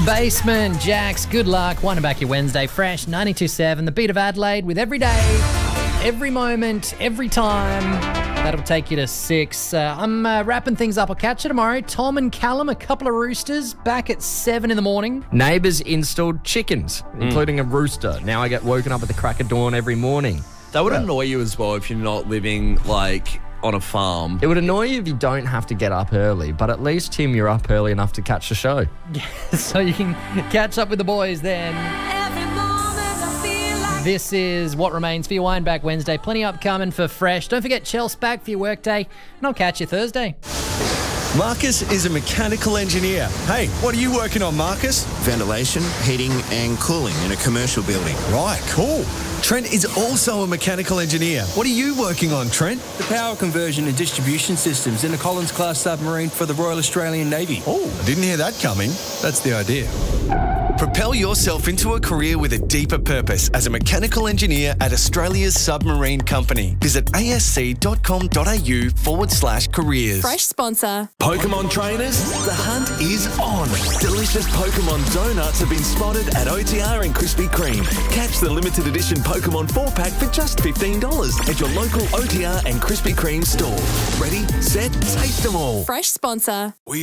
Basement Jacks, good luck. Winding back your Wednesday. Fresh 92.7, the beat of Adelaide with every day, every moment, every time. That'll take you to 6. I'm wrapping things up. I'll catch you tomorrow. Tom and Callum, a couple of roosters, back at 7 in the morning. Neighbours installed chickens, including a rooster. Now I get woken up at the crack of dawn every morning. That would annoy you as well if you're not living, like, on a farm. It would annoy you if you don't have to get up early, but at least, Tim, you're up early enough to catch the show. So you can catch up with the boys then. This is what remains for your Wind Back Wednesday. Plenty upcoming for Fresh. Don't forget Chelsea back for your workday, and I'll catch you Thursday. Marcus is a mechanical engineer. Hey, what are you working on, Marcus? Ventilation, heating and cooling in a commercial building. Right, cool. Trent is also a mechanical engineer. What are you working on, Trent? The power conversion and distribution systems in a Collins-class submarine for the Royal Australian Navy. Oh, I didn't hear that coming. That's the idea. Propel yourself into a career with a deeper purpose as a mechanical engineer at Australia's Submarine Company. Visit asc.com.au/careers. Fresh sponsor. Pokemon trainers, the hunt is on. Delicious Pokemon donuts have been spotted at OTR and Krispy Kreme. Catch the limited edition Pokemon 4-pack for just $15 at your local OTR and Krispy Kreme store. Ready, set, taste them all. Fresh sponsor.